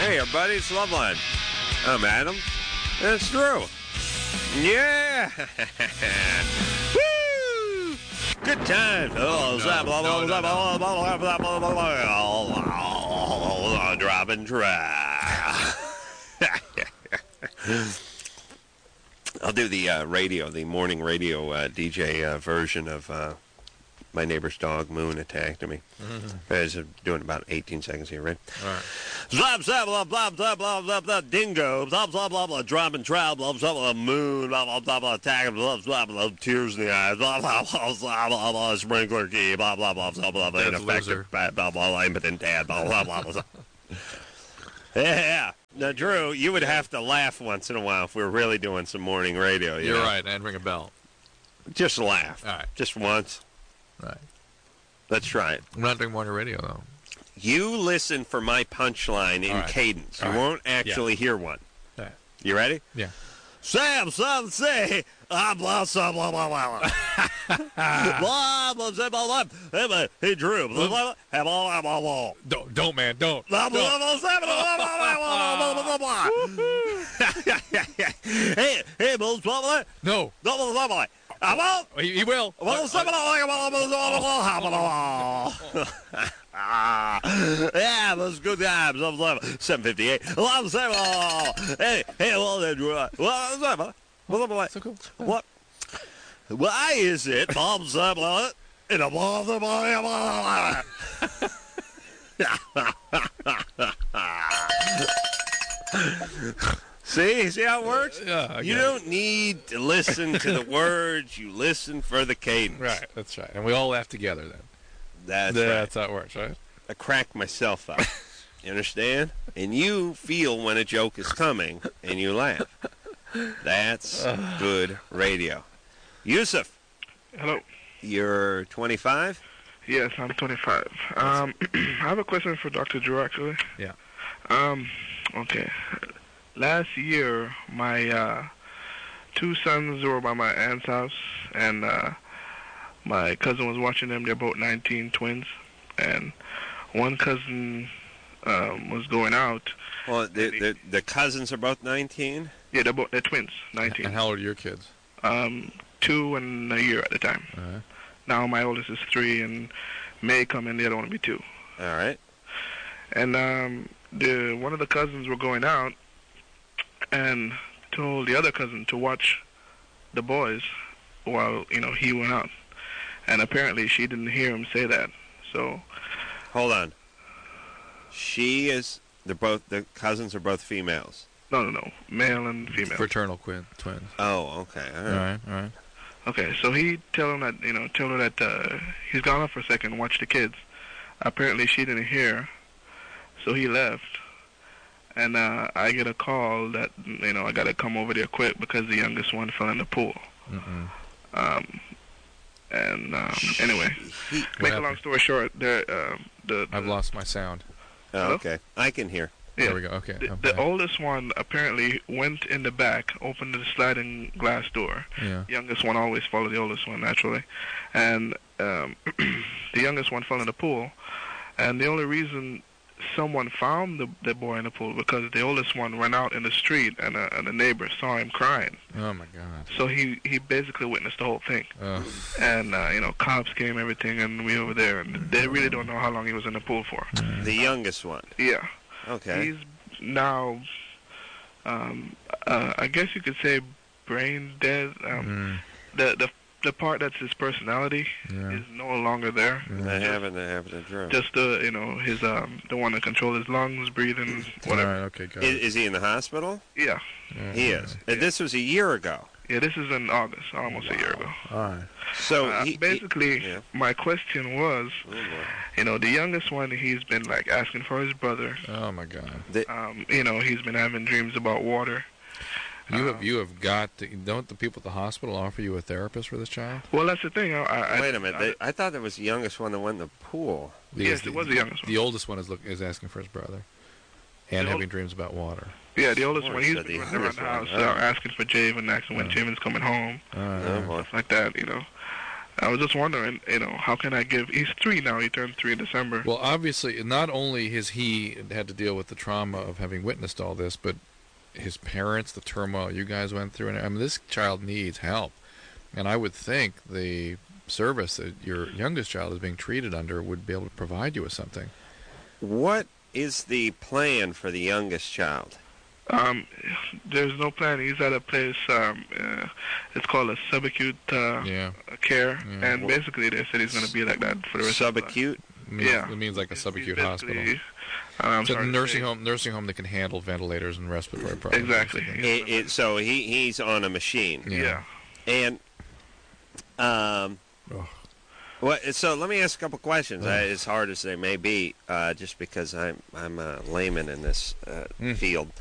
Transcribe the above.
Hey, everybody, it's Loveline. I'm Adam, and it's Drew. Yeah! Woo! Good time. Dropping try. I'll do the radio, the morning radio DJ version of My Neighbor's Dog Moon Attacked Me. It's doing about 18 seconds here, right? All right. Blah, blah, blah, blah, blah, blah, blah, blah, dingo, blah, blah, blah, blah, dropping trout, blah, blah, blah, moon, blah, blah, blah, blah, attack, blah, blah, blah, tears in the eyes, blah, blah, blah, blah, blah, blah, sprinkler key, blah, blah, blah, blah, blah, blah, ineffective, blah, blah, blah, impotent dad, blah, blah, blah, blah. Yeah. Now, Drew, you would have to laugh once in a while if we were really doing some morning radio. You're right. I'd ring a bell. Just laugh. All right. Just once. Right. Let's try it. I'm not doing morning radio, though. You listen for my punchline in cadence. You won't actually hear one. All right. You ready? Yeah. Sam, some say, blah, blah, blah, blah, blah, blah. Blah, blah, blah, blah, blah. Hey, Drew. Blah, blah, blah, blah, blah, blah. Don't, man, don't. Blah, blah, blah, blah, blah, blah, blah, blah, blah. Hey, blah, blah, blah. No. Blah, blah, blah, blah. I won't. He will. Yeah, those good times. 7:58. Hey, well then, So cool. What? Why is it bombs up in a bomb? See how it works? Yeah, you don't need to listen to the words. You listen for the cadence. Right, that's right. And we all laugh together then. That's right. That's how it works, right? I crack myself up. You understand? And you feel when a joke is coming, and you laugh. That's good radio. Yusuf. Hello. You're 25? Yes, I'm 25. I have a question for Dr. Drew, actually. Yeah. Okay. Last year, my two sons were by my aunt's house, and my cousin was watching them. They're both 19 twins, and one cousin was going out. Well, the cousins are both 19? Yeah, they're twins, 19. And how old are your kids? 2 and a year at the time. Uh-huh. Now my oldest is 3, and May come in, the other one will be 2. All right. And one of the cousins were going out, and told the other cousin to watch the boys while, he went out. And apparently she didn't hear him say that. So... Hold on. The cousins are both females. No. Male and female. Fraternal twins. Oh, okay. All right. Okay, so he tell her that he's gone off for a second and watch the kids. Apparently she didn't hear, so he left. And I get a call that, I got to come over there quick because the youngest one fell in the pool. Anyway, make a long story short, I've lost my sound. Oh, okay. I can hear. Yeah, there we go. Okay. The oldest one apparently went in the back, opened the sliding glass door. Yeah. Youngest one always followed the oldest one, naturally. And the youngest one fell in the pool. And the only reason someone found the boy in the pool because the oldest one ran out in the street and the neighbor saw him crying. Oh my God! So he basically witnessed the whole thing. And cops came, everything, and we over there, and they really don't know how long he was in the pool for. The youngest one. Yeah. Okay. He's now, I guess you could say, brain dead. The part that's his personality is no longer there. I haven't Drew. Just his the one that controls his lungs, breathing, whatever. All right, okay, got it. Is he in the hospital? Yeah. He is. Yeah. This was a year ago. Yeah, this is in August, almost a year ago. All right. So my question was, the youngest one, he's been like asking for his brother. Oh my God. He's been having dreams about water. You have got to, don't the people at the hospital offer you a therapist for this child? Well, that's the thing. Wait a minute. I thought it was the youngest one that went in the pool. Yes, it was the youngest one. The oldest one is asking for his brother and having dreams about water. Yeah, the oldest one, he's been running around the house asking for Javen, asking when Javen's coming home, stuff like that, I was just wondering, how can I give? He's 3 now. He turned 3 in December. Well, obviously, not only has he had to deal with the trauma of having witnessed all this, but his parents, the turmoil you guys went through, and I mean, this child needs help. And I would think the service that your youngest child is being treated under would be able to provide you with something. What is the plan for the youngest child? There's no plan. He's at a place. It's called a subacute care, and basically they said he's going to be like that for the rest of his life. Subacute? It means like a subacute hospital. It's a nursing home that can handle ventilators and respiratory problems. Exactly. So he's on a machine. Yeah. And so let me ask a couple questions. As hard as they may be, just because I'm a layman in this field.